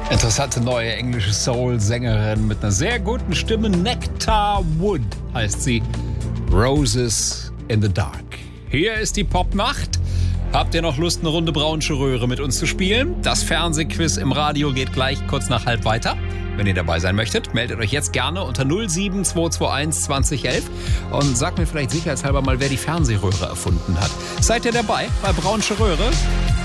Interessante neue englische Soul-Sängerin mit einer sehr guten Stimme. Nectar Wood heißt sie. Roses in the Dark. Hier ist die Popnacht. Habt ihr noch Lust, eine Runde Braunsche Röhre mit uns zu spielen? Das Fernsehquiz im Radio geht gleich kurz nach halb weiter. Wenn ihr dabei sein möchtet, meldet euch jetzt gerne unter 07221 2011 und sagt mir vielleicht sicherheitshalber mal, wer die Fernsehröhre erfunden hat. Seid ihr dabei bei Braunsche Röhre?